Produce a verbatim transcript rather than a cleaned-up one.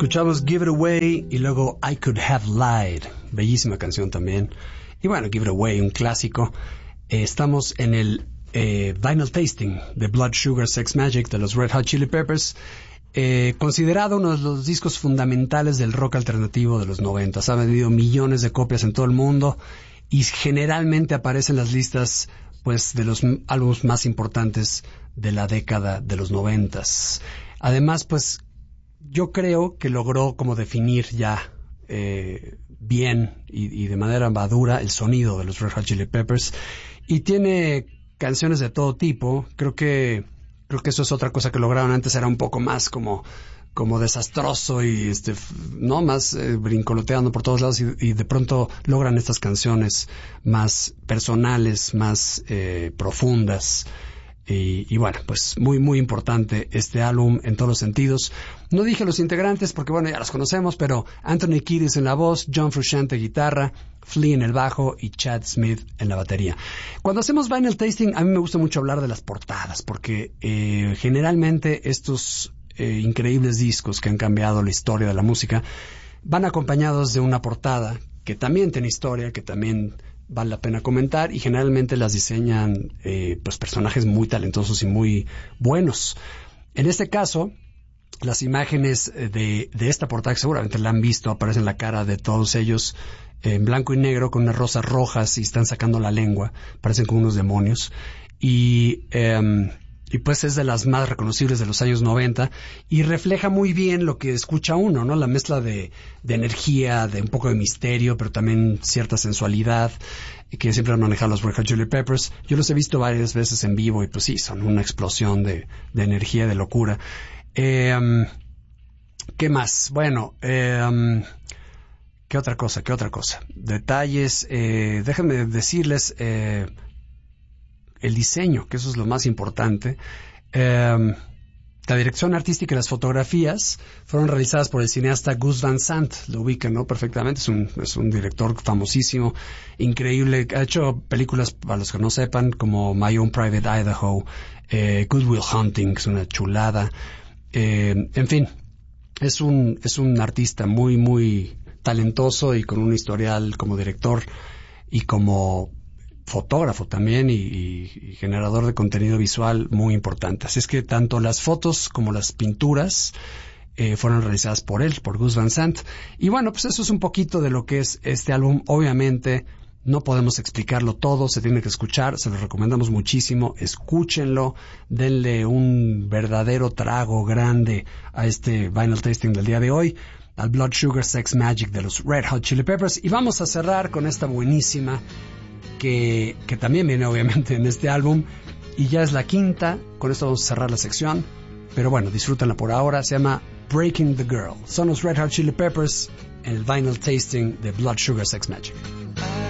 Escuchamos Give It Away y luego I Could Have Lied, bellísima canción también. Y bueno, Give It Away, un clásico. Eh, estamos en el eh, Vinyl Tasting de Blood Sugar Sex Magik de los Red Hot Chili Peppers, eh, considerado uno de los discos fundamentales del rock alternativo de los noventas. Ha vendido millones de copias en todo el mundo y generalmente aparece en las listas pues de los álbumes más importantes de la década de los noventas. Además, pues yo creo que logró como definir ya eh, bien y, y de manera madura el sonido de los Red Hot Chili Peppers, y tiene canciones de todo tipo. Creo que creo que eso es otra cosa que lograron. Antes era un poco más como como desastroso y este no más eh, brincoloteando por todos lados, y, y de pronto logran estas canciones más personales, más eh, profundas. Y, y bueno, pues muy muy importante este álbum en todos los sentidos. No dije los integrantes porque bueno, ya los conocemos, pero Anthony Kiedis en la voz, John Frusciante guitarra, Flea en el bajo y Chad Smith en la batería. Cuando hacemos Vinyl Tasting, a mí me gusta mucho hablar de las portadas, porque eh, generalmente estos eh, increíbles discos que han cambiado la historia de la música van acompañados de una portada que también tiene historia, que también vale la pena comentar, y generalmente las diseñan eh, pues personajes muy talentosos y muy buenos. En este caso, las imágenes de, de esta portada, que seguramente la han visto, aparecen la cara de todos ellos en blanco y negro con unas rosas rojas y están sacando la lengua, parecen como unos demonios, y eh, y pues es de las más reconocibles de los años noventa y refleja muy bien lo que escucha uno, ¿no? La mezcla de, de energía, de un poco de misterio, pero también cierta sensualidad que siempre han manejado los Red Hot Chili Peppers. Yo los he visto varias veces en vivo y pues sí, son una explosión de, de energía, de locura. Eh, um, ¿Qué más? Bueno, eh, um, ¿qué otra cosa? ¿Qué otra cosa? Detalles, eh, déjenme decirles... Eh, el diseño, que eso es lo más importante. Eh, la dirección artística y las fotografías fueron realizadas por el cineasta Gus Van Sant. Lo ubican, ¿no? Perfectamente. Es un, es un director famosísimo, increíble. Ha hecho películas, para los que no sepan, como My Own Private Idaho, eh, Good Will Hunting, que es una chulada. Eh, en fin, es un, es un artista muy, muy talentoso y con un historial como director y como fotógrafo también y, y, y generador de contenido visual muy importante. Así es que tanto las fotos como las pinturas eh, fueron realizadas por él, por Gus Van Sant. Y bueno, pues eso es un poquito de lo que es este álbum. Obviamente no podemos explicarlo todo, se tiene que escuchar, se lo recomendamos muchísimo. Escúchenlo, denle un verdadero trago grande a este Vinyl Tasting del día de hoy, al Blood Sugar Sex Magik de los Red Hot Chili Peppers. Y vamos a cerrar con esta buenísima Que, que también viene obviamente en este álbum, y ya es la quinta. Con esto vamos a cerrar la sección, pero bueno, disfrútenla por ahora. Se llama Breaking the Girl. Son los Red Hot Chili Peppers en el Vinyl Tasting de Blood Sugar Sex Magik.